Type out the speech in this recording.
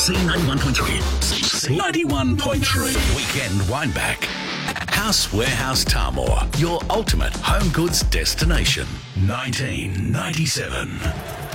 C91.3. C91.3 Weekend Wineback. House Warehouse Tamor, your ultimate home goods destination. 1997.